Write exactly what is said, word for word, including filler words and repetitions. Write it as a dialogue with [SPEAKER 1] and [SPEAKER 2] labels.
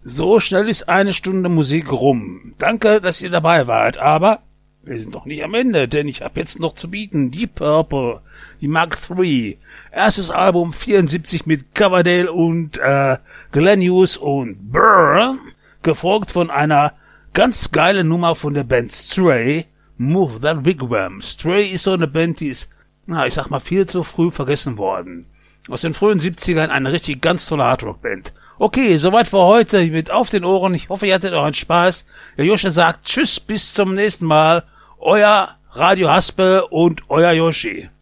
[SPEAKER 1] So schnell ist eine Stunde Musik rum. Danke, dass ihr dabei wart, aber wir sind noch nicht am Ende, denn ich habe jetzt noch zu bieten Deep Purple, die Mark drei, erstes Album vierundsiebzig mit Coverdale und äh, Glenn Hughes und Burr, gefolgt von einer ganz geile Nummer von der Band Stray, Move That Wigwam. Stray ist so eine Band, die ist, na, ich sag mal, viel zu früh vergessen worden. Aus den frühen siebzigern eine richtig ganz tolle Hardrock-Band. Okay, soweit für heute mit Auf den Ohren. Ich hoffe, ihr hattet euren Spaß. Der Joscha sagt Tschüss, bis zum nächsten Mal. Euer Radio Haspe und euer Yoshi.